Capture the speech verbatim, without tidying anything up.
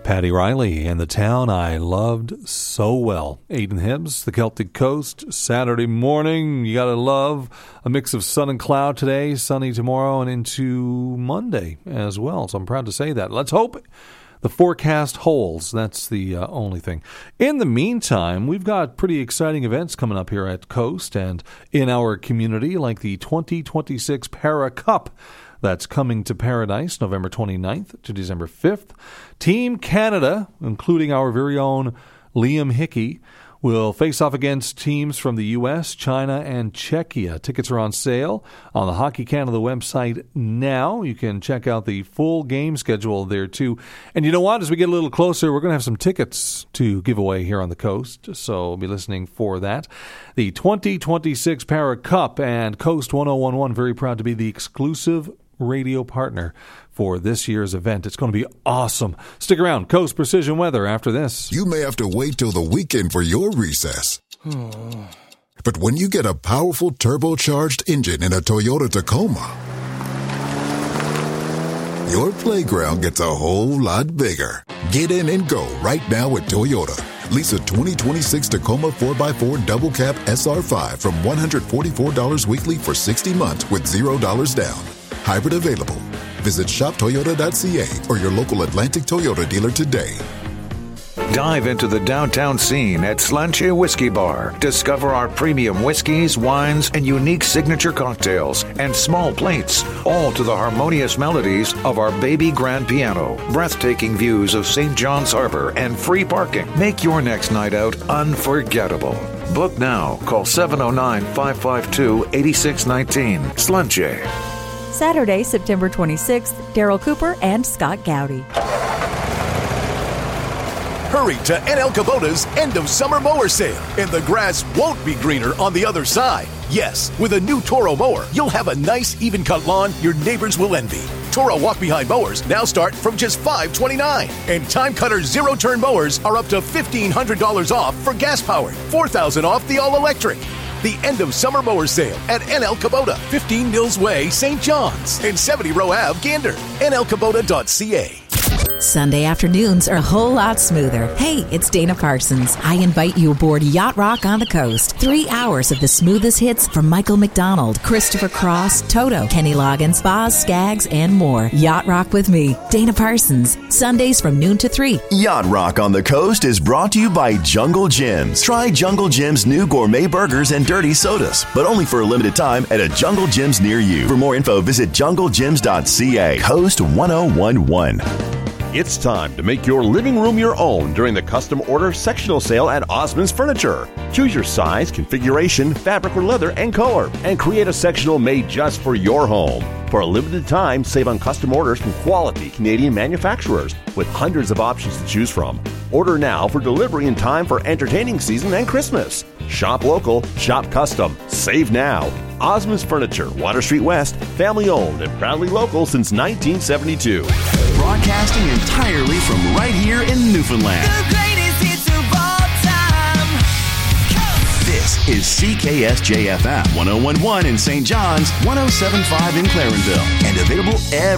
Patty Riley and the town I loved so well. Aidan Hibbs, the Celtic Coast, Saturday morning. You gotta love a mix of sun and cloud today, sunny tomorrow, and into Monday as well. So I'm proud to say that. Let's hope the forecast holds. That's the uh, only thing. In the meantime, we've got pretty exciting events coming up here at Coast and in our community, like the twenty twenty-six Para Cup. That's coming to Paradise November twenty-ninth to December fifth. Team Canada, including our very own Liam Hickey, will face off against teams from the U S, China, and Czechia. Tickets are on sale on the Hockey Canada website now. You can check out the full game schedule there, too. And you know what? As we get a little closer, we're going to have some tickets to give away here on the coast, so be listening for that. The twenty twenty-six Para Cup, and Coast ten eleven, very proud to be the exclusive radio partner for this year's event. It's going to be awesome. Stick around. Coast Precision Weather after this. You may have to wait till the weekend for your recess. But when you get a powerful turbocharged engine in a Toyota Tacoma, your playground gets a whole lot bigger. Get in and go right now at Toyota. Lease a twenty twenty-six Tacoma four by four Double Cab S R five from one hundred forty-four dollars weekly for sixty months with zero dollars down. Hybrid available. Visit shop toyota dot c a or your local Atlantic Toyota dealer today. Dive into the downtown scene at Slanche Whiskey Bar. Discover our premium whiskeys, wines, and unique signature cocktails and small plates, all to the harmonious melodies of our baby grand piano. Breathtaking views of Saint John's Harbor and free parking make your next night out unforgettable. Book now. Call seven oh nine, five five two, eight six one nine. Slanche. Saturday, September twenty-sixth, Daryl Cooper and Scott Gowdy. Hurry to N L Kubota's end of summer mower sale, and the grass won't be greener on the other side. Yes, with a new Toro mower, you'll have a nice even cut lawn your neighbors will envy. Toro walk-behind mowers now start from just five hundred twenty-nine dollars, and Time Cutter zero-turn mowers are up to fifteen hundred dollars off for gas-powered, four thousand dollars off the all-electric. The end of summer mower sale at N L Kubota, fifteen Mills Way, Saint John's, and seventy Row Ave, Gander. N L Kubota dot c a. Sunday afternoons are a whole lot smoother. Hey, it's Dana Parsons. I invite you aboard Yacht Rock on the Coast. Three hours of the smoothest hits from Michael McDonald, Christopher Cross, Toto, Kenny Loggins, Boz Skaggs, and more. Yacht Rock with me, Dana Parsons. Sundays from noon to three. Yacht Rock on the Coast is brought to you by Jungle Gyms. Try Jungle Gyms' new gourmet burgers and dirty sodas, but only for a limited time at a Jungle Gyms near you. For more info, visit jungle gyms dot c a. Coast ten eleven. It's time to make your living room your own during the custom order sectional sale at Osmond's Furniture. Choose your size, configuration, fabric or leather, and color, and create a sectional made just for your home. For a limited time, save on custom orders from quality Canadian manufacturers with hundreds of options to choose from. Order now for delivery in time for entertaining season and Christmas. Shop local, shop custom, save now. Osmond's Furniture, Water Street West, family owned and proudly local since nineteen seventy-two. Broadcasting entirely from right here in Newfoundland. The greatest hits of all time. Coast. This is C K S J F M, ten eleven in Saint John's, ten seventy-five in Clarenville, and available every